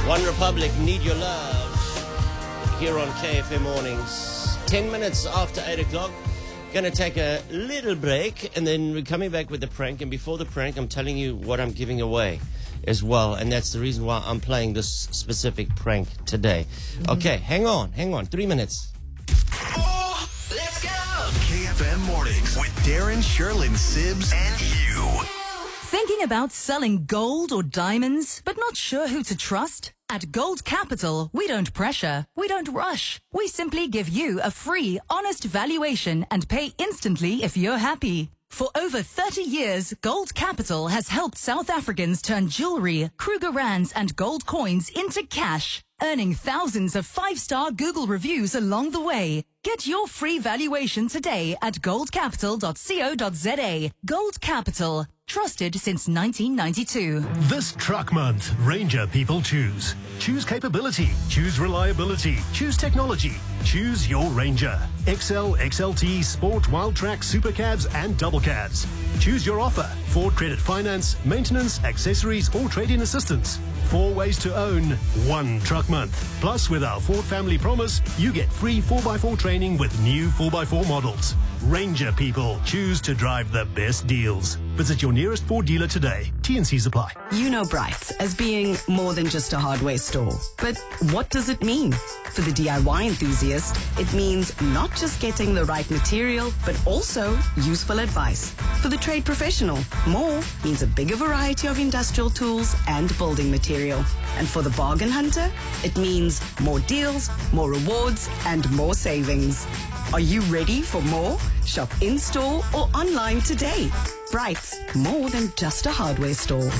One Republic, Need Your Love, here on KFM Mornings. 10 minutes after 8 o'clock. Going to take a little break, and then we're coming back with the prank. And before the prank, I'm telling you what I'm giving away as well. And that's the reason why I'm playing this specific prank today. Okay, hang on. 3 minutes. Oh, let's go! KFM Mornings with Darren, Sherlyn, Sibs, and you. Thinking about selling gold or diamonds, but not sure who to trust? At Gold Capital, we don't pressure, we don't rush. We simply give you a free, honest valuation and pay instantly if you're happy. For over 30 years, Gold Capital has helped South Africans turn jewelry, Kruger Rands and gold coins into cash, earning thousands of 5-star Google reviews along the way. Get your free valuation today at goldcapital.co.za. Gold Capital. Trusted since 1992. This truck month, Ranger people choose. Choose capability. Choose reliability. Choose technology. Choose your Ranger. XL, XLT, Sport, Wildtrak, Supercabs and Double Cabs. Choose your offer. Ford Credit Finance, maintenance, accessories or trade-in assistance. 4 ways to own, 1 truck month. Plus, with our Ford Family Promise, you get free 4x4 training with new 4x4 models. Ranger people choose to drive the best deals. Visit your nearest Ford dealer today. T&Cs apply. You know Bright as being more than just a hardware store. But what does it mean? For the DIY enthusiast, it means not just getting the right material, but also useful advice. For the trade professional, more means a bigger variety of industrial tools and building material. And for the bargain hunter, it means more deals, more rewards, and more savings. Are you ready for more? Shop in-store or online today. Bright's more than just a hardware store.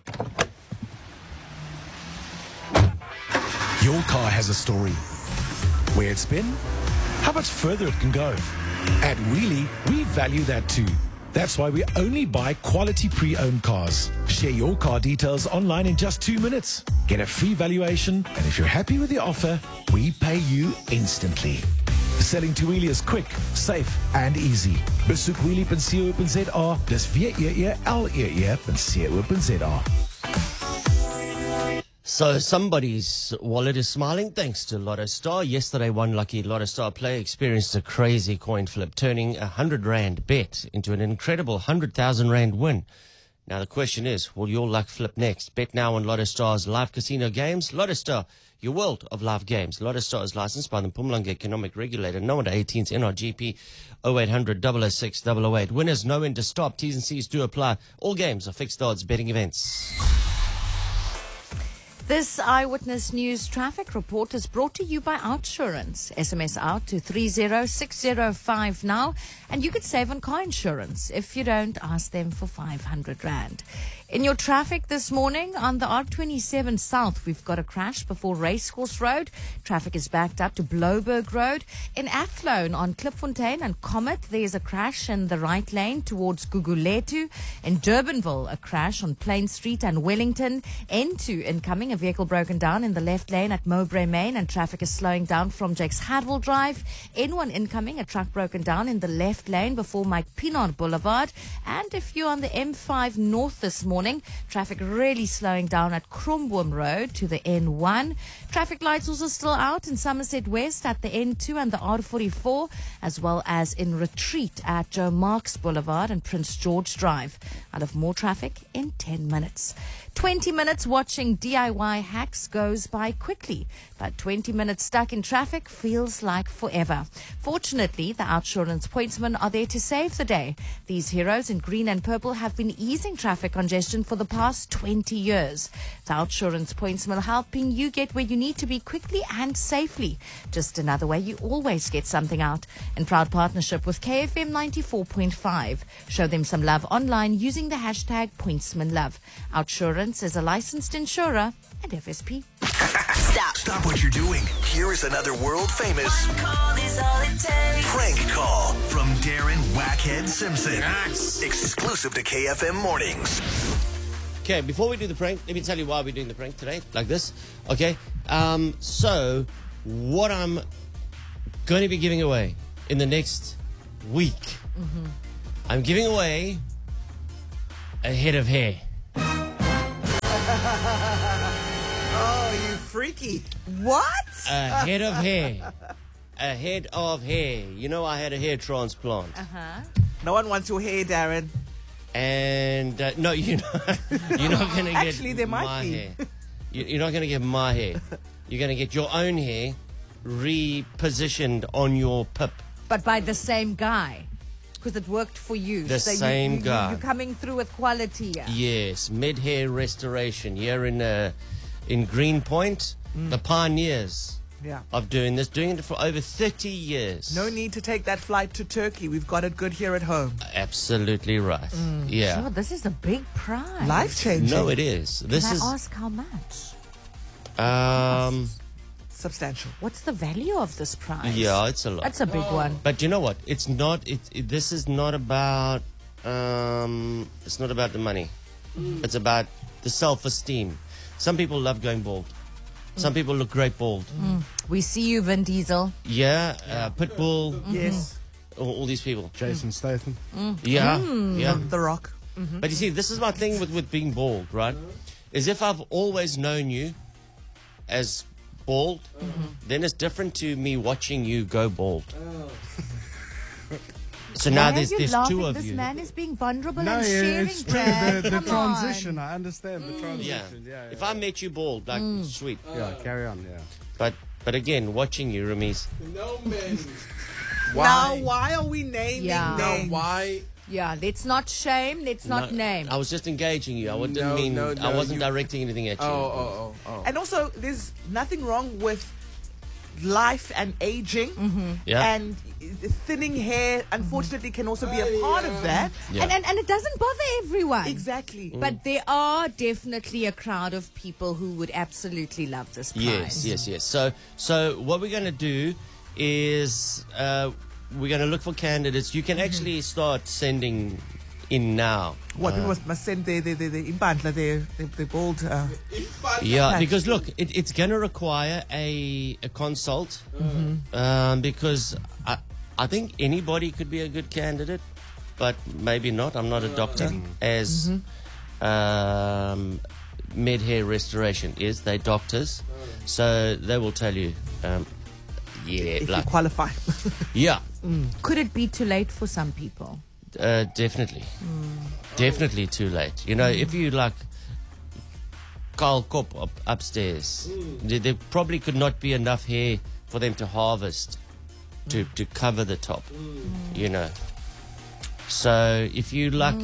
Your car has a story. Where it's been, how much further it can go. At Wheelie, we value that too. That's why we only buy quality pre-owned cars. Share your car details online in just 2 minutes. Get a free valuation, and if you're happy with the offer, we pay you instantly. Selling to Wheelie is quick, safe and easy. Besoek wheelie.co.za. Dis wheelie.co.za. So somebody's wallet is smiling thanks to Lotto Star. Yesterday, one lucky Lotto Star player experienced a crazy coin flip, turning a 100 Rand bet into an incredible 100,000 Rand win. Now the question is, will your luck flip next? Bet now on Lotto Star's live casino games. Lotto Star, your world of live games. Lotto Star is licensed by the Mpumalanga Economic Regulator. No under 18's NRGP 0800 006 008. Winners know when to stop. T's and C's do apply. All games are fixed odds betting events. This Eyewitness News traffic report is brought to you by Outsurance. SMS out to 30605 now, and you could save on car insurance. If you don't, ask them for 500 Rand. In your traffic this morning, on the R27 South, we've got a crash before Racecourse Road. Traffic is backed up to Bloberg Road. In Athlone, on Klipfontein and Comet, there's a crash in the right lane towards Guguletu. In Durbanville, a crash on Plain Street and Wellington. N2 incoming, a vehicle broken down in the left lane at Mowbray Main, and traffic is slowing down from Jakes Hadwell Drive. N1 incoming, a truck broken down in the left lane before Mike Pinard Boulevard. And if you're on the M5 North this morning, traffic really slowing down at Kromboom Road to the N1. Traffic lights also still out in Somerset West at the N2 and the R44, as well as in Retreat at Joe Marks Boulevard and Prince George Drive. I'll have more traffic in 10 minutes. 20 minutes watching DIY hacks goes by quickly, but 20 minutes stuck in traffic feels like forever. Fortunately, the Outsurance pointsmen are there to save the day. These heroes in green and purple have been easing traffic congestion for the past 20 years. The Outsurance pointsmen helping you get where you need to be quickly and safely. Just another way you always get something out. In proud partnership with KFM 94.5. Show them some love online using the hashtag pointsmanlove. Outsurance is a licensed insurer and FSP. Stop what you're doing. Here is another world famous prank call from Darren Wackhead Simpson. Yes. Exclusive to KFM Mornings. Okay, before we do the prank, let me tell you why we're doing the prank today, like this. Okay, so what I'm going to be giving away in the next week, I'm giving away a head of hair. Oh, you freaky. What? A head of hair. A head of hair. You know, I had a hair transplant. No one wants your hair, Darren. And no, you're not going to get Actually, there might my be. hair. You're not going to get my hair. You're going to get your own hair repositioned on your pip. But by the same guy. Because it worked for you. The same guy. You're coming through with quality here. Yes, mid-hair restoration here in Greenpoint. The pioneers Yeah. of doing it for over 30 years. No need to take that flight to Turkey. We've got it good here at home. Absolutely right. Yeah. Sure, this is a big prize. Life changing. No, it is. This Can is I ask how much? Substantial. What's the value of this prize? Yeah, it's a lot. That's a big one. But you know what? It's not. This is not about. It's not about the money. It's about the self-esteem. Some people love going bald. Some people look great bald. We see you, Vin Diesel. Yeah, Pitbull. Yes. All these people. Jason Statham. Yeah, yeah. The Rock. But you see, this is my thing with being bald, right? Is if I've always known you as bald, then it's different to me watching you go bald. So now there's two of this you. This man is being vulnerable No, and sharing. it's true. Brad. The Come transition, on. I understand the Yeah. transition. Yeah. If I met you bald, like sweet. Yeah, carry on, yeah. But again, watching you, Ramiz. Now, why are we naming Yeah. names? Why? Yeah, let's not shame, let's not name. I was just engaging you. I didn't No, mean. no, I no, wasn't you- directing anything at you. Oh. And also, there's nothing wrong with life and aging. Yeah. And thinning hair, unfortunately, can also be a part of that. Yeah. And it doesn't bother everyone. Exactly. But there are definitely a crowd of people who would absolutely love this prize. Yes. So what we're going to do is we're going to look for candidates. You can actually start sending in now. What people must send their impantla, their bald. Yeah, patch. because look, it's going to require a consult because I think anybody could be a good candidate, but maybe not. I'm not a doctor, as mid-hair restoration is. They're doctors, so they will tell you, if you qualify. yeah, Could it be too late for some people? definitely. Definitely too late. You know, if you like Carl Kopp upstairs, there probably could not be enough hair for them to harvest to cover the top, you know. So if you like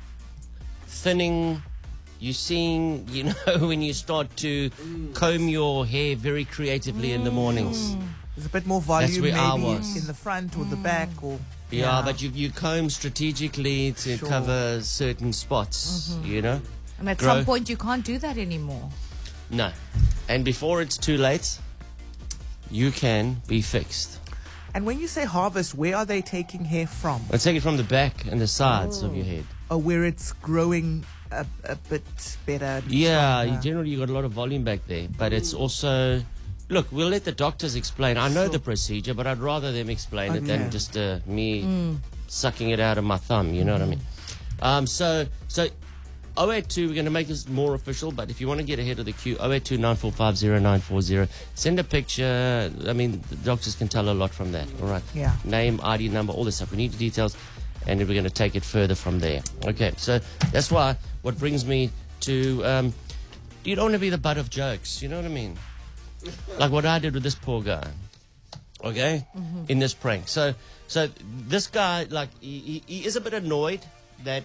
thinning, you're seeing, you know, when you start to comb your hair very creatively in the mornings. There's a bit more volume where I maybe was. in the front or the back or Yeah, but you comb strategically to Sure. cover certain spots, you know? And at Grow- some point, you can't do that anymore. No. And before it's too late, you can be fixed. And when you say harvest, where are they taking hair from? I'll take it from the back and the sides of your head. Or where it's growing a bit better? and Yeah, stronger? generally you got a lot of volume back there, but it's also... Look, we'll let the doctors explain. I know the procedure, but I'd rather them explain it Okay. than just me sucking it out of my thumb, you know what I mean? So 082, we're going to make this more official, but if you want to get ahead of the queue, 082 945 0940. Send a picture. I mean, the doctors can tell a lot from that, all right? Yeah. Name, ID number, all this stuff. We need the details, and then we're going to take it further from there. Okay, so that's why what brings me to... you don't want to be the butt of jokes, you know what I mean? Like what I did with this poor guy, okay, in this prank. So this guy, like, he is a bit annoyed that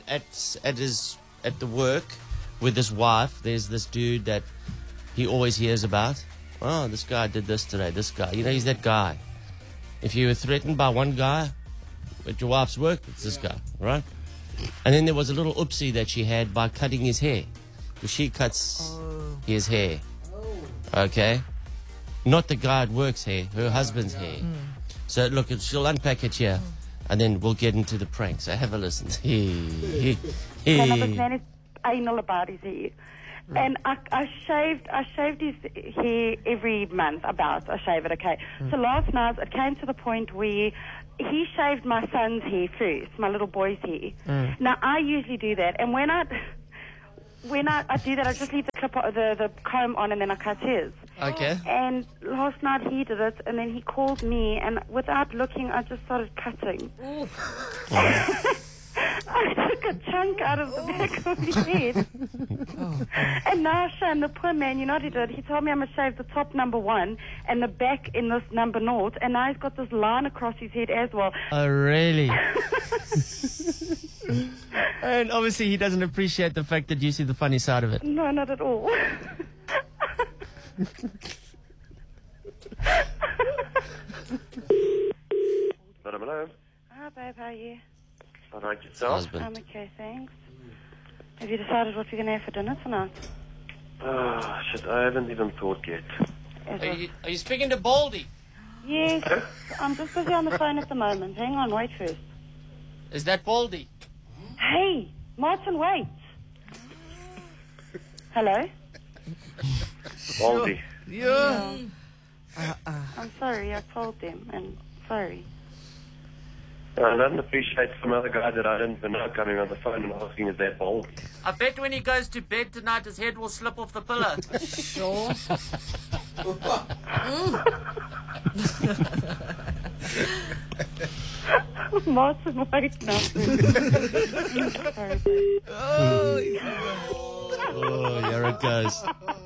at the work with his wife, there's this dude that he always hears about. Oh, this guy did this today. This guy, you know, he's that guy. If you were threatened by one guy at your wife's work, it's this guy, right? And then there was a little oopsie that she had by cutting his hair, because she cuts his hair. Okay. Not the guy at work's hair, her husband's hair. So, look, she'll unpack it here, and then we'll get into the prank. So, have a listen. His name is anal about his hair. And I shaved his hair every month, I shave it, okay. So last night, it came to the point where he shaved my son's hair first, my little boy's hair. Now, I usually do that, and when when I do that, I just leave the clip, the comb on, and then I cut his. Okay. And last night he did it, and then he called me, and without looking, I just started cutting. I took a chunk out of the back of his head. And now, Shane, the poor man, you know what he did? He told me I must shave the top number 1 and the back in this number 0, and now he's got this line across his head as well. Oh, really? And obviously he doesn't appreciate the fact that you see the funny side of it. No, not at all. Hello. Hi, babe, how are you? All right, yourself? Husband. I'm okay, thanks. Have you decided what you're going to have for dinner tonight? Oh, shit, I haven't even thought yet. Are you speaking to Baldy? Yes, I'm just busy on the phone at the moment. Hang on, wait first. Is that Baldy? Hey, Martin, wait. Hello? Baldy. Yeah. I'm sorry, I told them, and sorry. I don't appreciate some other guy that I didn't even know coming on the phone and asking, is that Baldy? I bet when he goes to bed tonight, his head will slip off the pillow. Sure. Martin, wait now. Sorry, babe. Oh, here it goes.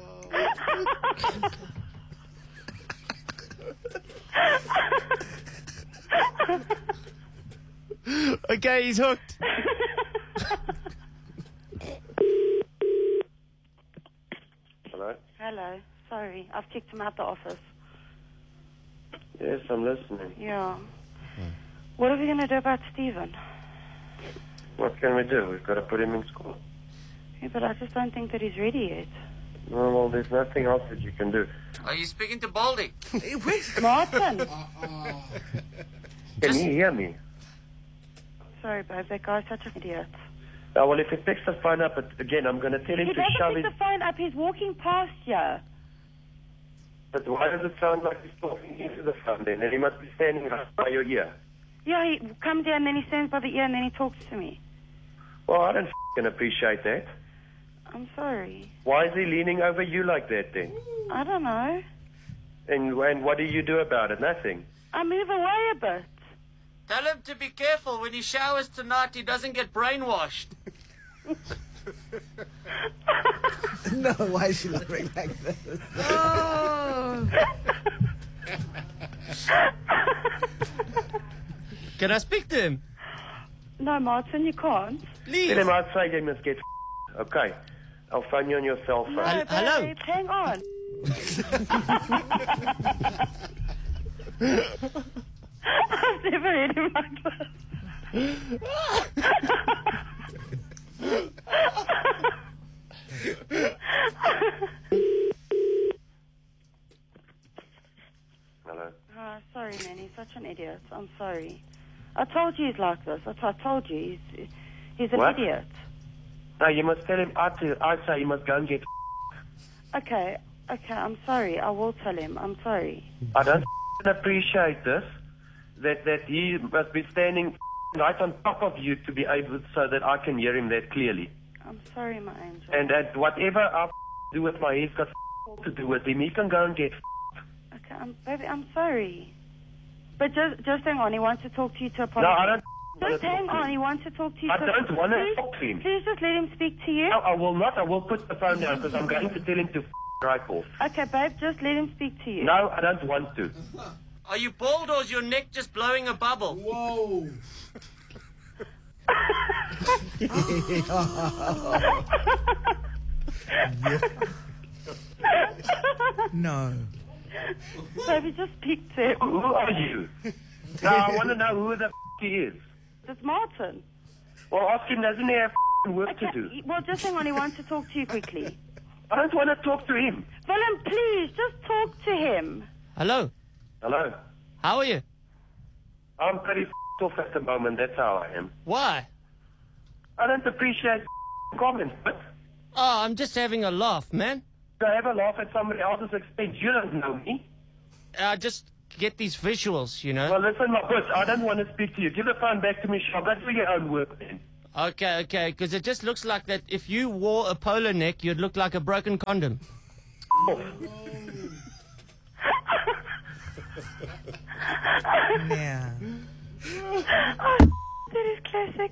Okay, he's hooked. Hello? Hello, sorry, I've kicked him out the office. Yes, I'm listening. Yeah. What are we going to do about Stephen? What can we do? We've got to put him in school. Yeah, but I just don't think that he's ready yet. No, well, there's nothing else that you can do. Are you speaking to Baldy? Martin! Can you hear me? Sorry, babe, that guy's such an idiot. Oh, well, if he picks the phone up again, I'm going to tell him He to shove doesn't his... pick the phone up, he's walking past you. But why does it sound like he's talking into the phone then? And he must be standing right by your ear. Yeah, he comes down, then he stands by the ear, and then he talks to me. Well, I don't f***ing appreciate that. I'm sorry. Why is he leaning over you like that then? I don't know. And what do you do about it? Nothing. I move away a bit. Tell him to be careful when he showers tonight, he doesn't get brainwashed. No, why is she laughing like this? Can I speak to him? No, Martin, you can't. Please. Tell him outside you must get okay. I'll phone you on your cell phone. No, Hello? babe, hang on. I've never heard him like this. Hello. Sorry, man, he's such an idiot. I'm sorry. I told you he's like this. I told you he's an What? idiot. No, you must tell him outside you must go and get Okay, I'm sorry. I will tell him. I'm sorry. I don't appreciate this. That he must be standing right on top of you to be able so that I can hear him that clearly. I'm sorry, my angel. And that whatever I do with my hair's got to do with him. He can go and get Okay, baby, I'm sorry. But just hang on. He wants to talk to you to No, apologize. I don't Just hang on. He wants to talk to you. I don't want to talk to him. Please just let him speak to you. No, I will not. I will put the phone down because I'm going to tell him to right off. Okay, babe, just let him speak to you. No, I don't want to. Are you bald or is your neck just blowing a bubble? Whoa. No. Baby, just speak to him. Who are you? No, I want to know who the he is. It's Martin. Well, ask him, doesn't he have work to do? Well, just hang on. He wants to talk to you quickly. I don't want to talk to him. Willem, please, just talk to him. Hello? Hello? How are you? I'm pretty off at the moment, that's how I am. Why? I don't appreciate comments, but Oh, I'm just having a laugh, man. to have a laugh at somebody else's expense, you don't know me. Just get these visuals, you know. Well, listen, my puss, I don't want to speak to you. Give the phone back to me, Shab. Go do your own work, then. Okay, because it just looks like that if you wore a polo neck, you'd look like a broken condom. Yeah. That is classic.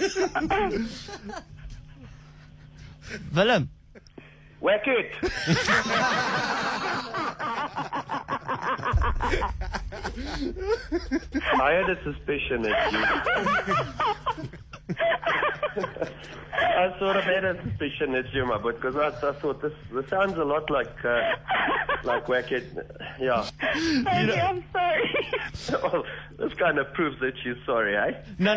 Willem. Whack it. I had a suspicion that you. I sort of had a suspicion it's you, my boy, because I thought this sounds a lot like Whack It. Yeah. Baby, I'm sorry. Well, this kind of proves that you're sorry, eh? No.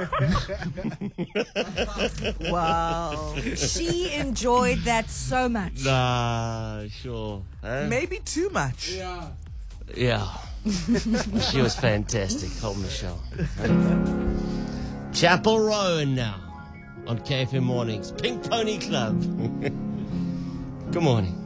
Wow. She enjoyed that so much. Nah, sure. Huh? Maybe too much. Yeah. She was fantastic. Oh, Michelle. Chapel Row now on KFM Mornings. Pink Pony Club. Good morning.